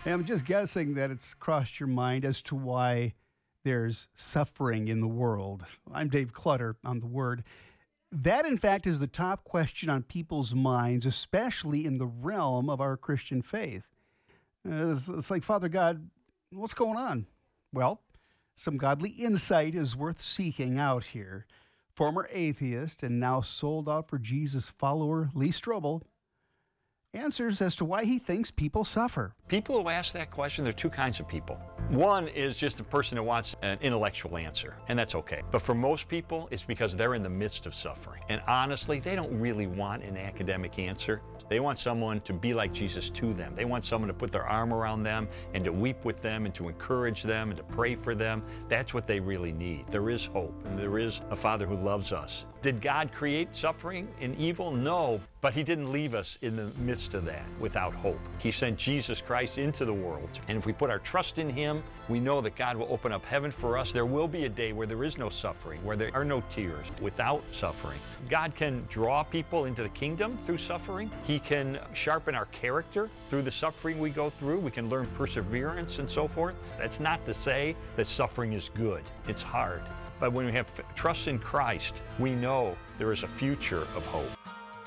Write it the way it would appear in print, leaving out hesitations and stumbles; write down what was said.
I'm just guessing that it's crossed your mind as to why there's suffering in the world. I'm Dave Clutter on The Word. That, in fact, is the top question on people's minds, especially in the realm of our Christian faith. It's like, Father God, what's going on? Well, some godly insight is worth seeking out here. Former atheist and now sold out for Jesus follower Lee Strobel answers as to why he thinks people suffer. People who ask that question, there are two kinds of people. One is just a person who wants an intellectual answer, and that's okay. But for most people, it's because they're in the midst of suffering. And honestly, they don't really want an academic answer. They want someone to be like Jesus to them. They want someone to put their arm around them and to weep with them and to encourage them and to pray for them. That's what they really need. There is hope, and there is a Father who loves us. Did God create suffering and evil? No, but He didn't leave us in the midst of that without hope. He sent Jesus Christ into the world, and if we put our trust in Him, we know that God will open up heaven for us. There will be a day where there is no suffering, where there are no tears, without suffering. God can draw people into the kingdom through suffering. He can sharpen our character through the suffering we go through. We can learn perseverance and so forth. That's not to say that suffering is good. It's hard. But when we have trust in Christ, we know there is a future of hope.